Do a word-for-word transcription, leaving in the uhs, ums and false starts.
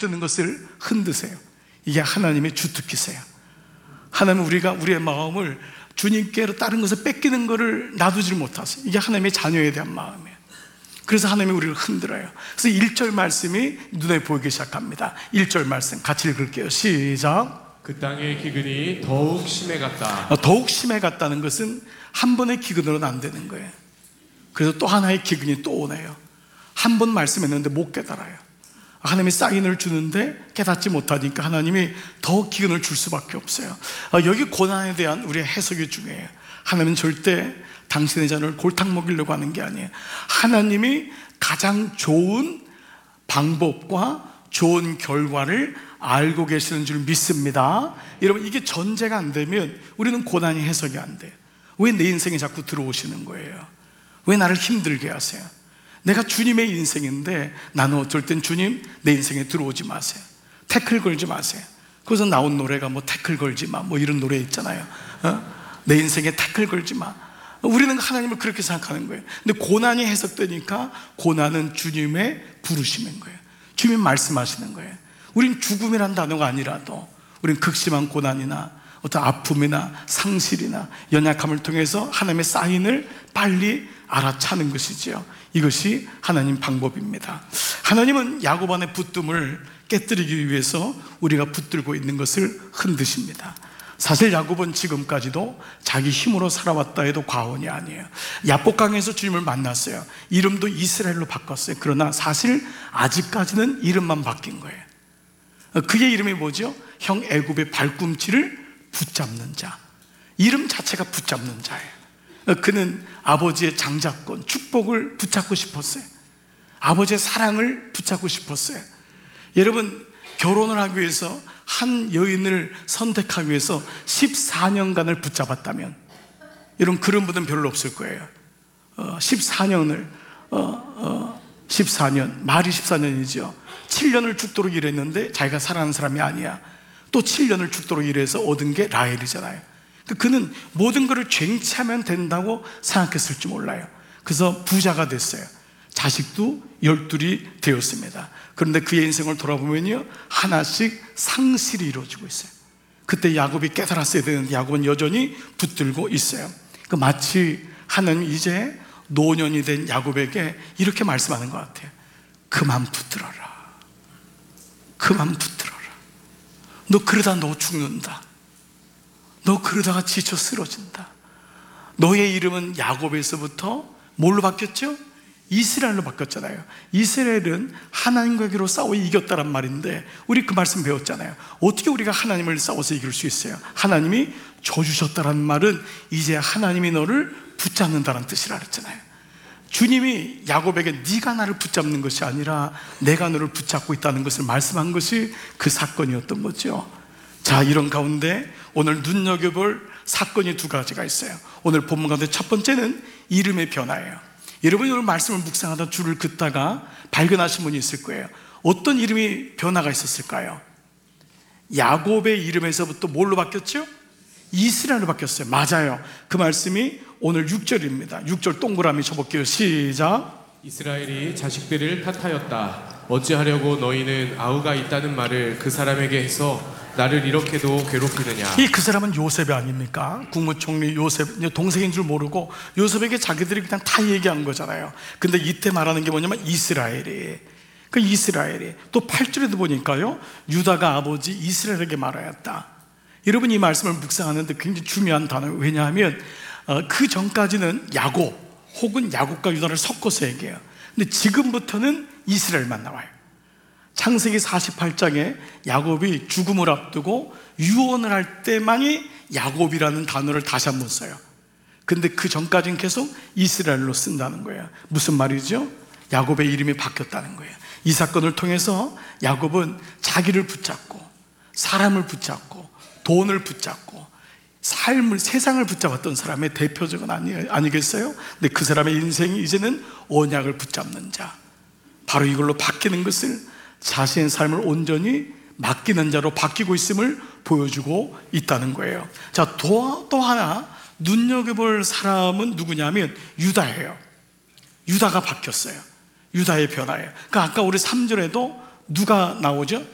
붙드는 것을 흔드세요. 이게 하나님의 주특기세요. 하나님은 우리가 우리의 마음을 주님께로 다른 것을 뺏기는 것을 놔두질 못하세요. 이게 하나님의 자녀에 대한 마음이에요. 그래서 하나님이 우리를 흔들어요. 그래서 일 절 말씀이 눈에 보이기 시작합니다. 일 절 말씀 같이 읽을게요. 시작. 그 땅의 기근이 더욱 심해갔다. 더욱 심해갔다는 것은 한 번의 기근으로는 안 되는 거예요. 그래서 또 하나의 기근이 또 오네요. 한 번 말씀했는데 못 깨달아요. 하나님이 사인을 주는데 깨닫지 못하니까 하나님이 더 기근을 줄 수밖에 없어요. 여기 고난에 대한 우리의 해석이 중요해요. 하나님은 절대 당신의 자녀를 골탕 먹이려고 하는 게 아니에요. 하나님이 가장 좋은 방법과 좋은 결과를 알고 계시는 줄 믿습니다. 여러분, 이게 전제가 안 되면 우리는 고난이 해석이 안 돼요. 왜 내 인생에 자꾸 들어오시는 거예요? 왜 나를 힘들게 하세요? 내가 주님의 인생인데 나는 어쩔 땐 주님 내 인생에 들어오지 마세요. 태클 걸지 마세요. 그래서 나온 노래가 뭐 태클 걸지 마 뭐 이런 노래 있잖아요. 어? 내 인생에 태클 걸지 마. 우리는 하나님을 그렇게 생각하는 거예요. 근데 고난이 해석되니까 고난은 주님의 부르심인 거예요. 주님 말씀하시는 거예요. 우린 죽음이란 단어가 아니라도 우린 극심한 고난이나 어떤 아픔이나 상실이나 연약함을 통해서 하나님의 사인을 빨리 알아차는 것이지요. 이것이 하나님 방법입니다. 하나님은 야곱 안의 붙듦을 깨뜨리기 위해서 우리가 붙들고 있는 것을 흔드십니다. 사실 야곱은 지금까지도 자기 힘으로 살아왔다 해도 과언이 아니에요. 야복강에서 주님을 만났어요. 이름도 이스라엘로 바꿨어요. 그러나 사실 아직까지는 이름만 바뀐 거예요. 그의 이름이 뭐죠? 형 애굽의 발꿈치를 붙잡는 자. 이름 자체가 붙잡는 자예요. 그는 아버지의 장자권, 축복을 붙잡고 싶었어요. 아버지의 사랑을 붙잡고 싶었어요. 여러분, 결혼을 하기 위해서 한 여인을 선택하기 위해서 십사 년간을 붙잡았다면, 여러분 그런 분은 별로 없을 거예요. 어, 십사 년을 어, 어, 십사 년, 말이 십사 년이죠. 칠 년을 죽도록 일했는데 자기가 사랑하는 사람이 아니야. 또 칠 년을 죽도록 일해서 얻은 게 라헬이잖아요. 그는 모든 것을 쟁취하면 된다고 생각했을지 몰라요. 그래서 부자가 됐어요. 자식도 열둘이 되었습니다. 그런데 그의 인생을 돌아보면요, 하나씩 상실이 이루어지고 있어요. 그때 야곱이 깨달았어야 되는데 야곱은 여전히 붙들고 있어요. 그 마치 하나님 이제 노년이 된 야곱에게 이렇게 말씀하는 것 같아요. 그만 붙들어라. 그만 붙들어라. 너 그러다 너 죽는다. 너 그러다가 지쳐 쓰러진다. 너의 이름은 야곱에서부터 뭘로 바뀌었죠? 이스라엘로 바뀌었잖아요. 이스라엘은 하나님과기로 싸워 이겼다란 말인데 우리 그 말씀 배웠잖아요. 어떻게 우리가 하나님을 싸워서 이길 수 있어요? 하나님이 져주셨다는 말은 이제 하나님이 너를 붙잡는다는 뜻이라 그랬잖아요. 주님이 야곱에게 네가 나를 붙잡는 것이 아니라 내가 너를 붙잡고 있다는 것을 말씀한 것이 그 사건이었던 거죠. 자, 이런 가운데 오늘 눈여겨볼 사건이 두 가지가 있어요. 오늘 본문 가운데 첫 번째는 이름의 변화예요. 여러분이 오늘 말씀을 묵상하다 줄을 긋다가 발견하신 분이 있을 거예요. 어떤 이름이 변화가 있었을까요? 야곱의 이름에서부터 뭘로 바뀌었죠? 이스라엘로 바뀌었어요. 맞아요. 그 말씀이 오늘 육 절입니다. 육 절 동그라미 쳐볼게요. 시작. 이스라엘이 자식들을 탓하였다. 어찌하려고 너희는 아우가 있다는 말을 그 사람에게 해서 나를 이렇게도 괴롭히느냐. 이 그 사람은 요셉이 아닙니까? 국무총리 요셉, 동생인 줄 모르고 요셉에게 자기들이 그냥 다 얘기한 거잖아요. 근데 이때 말하는 게 뭐냐면 이스라엘이, 그 이스라엘이 또 팔 절에도 보니까요, 유다가 아버지 이스라엘에게 말하였다. 여러분, 이 말씀을 묵상하는데 굉장히 중요한 단어예요. 왜냐하면 어, 그 전까지는 야곱 혹은 야곱과 유다를 섞어서 얘기해요. 근데 지금부터는 이스라엘만 나와요. 창세기 사십팔 장에 야곱이 죽음을 앞두고 유언을 할 때만이 야곱이라는 단어를 다시 한번 써요. 근데 그 전까지는 계속 이스라엘로 쓴다는 거예요. 무슨 말이죠? 야곱의 이름이 바뀌었다는 거예요. 이 사건을 통해서 야곱은 자기를 붙잡고 사람을 붙잡고 돈을 붙잡고 삶을, 세상을 붙잡았던 사람의 대표적은 아니, 아니겠어요? 근데 그 사람의 인생이 이제는 언약을 붙잡는 자, 바로 이걸로 바뀌는 것을, 자신의 삶을 온전히 맡기는 자로 바뀌고 있음을 보여주고 있다는 거예요. 자, 또, 또 하나 눈여겨볼 사람은 누구냐면 유다예요. 유다가 바뀌었어요. 유다의 변화예요. 그러니까 아까 우리 삼 절에도 누가 나오죠?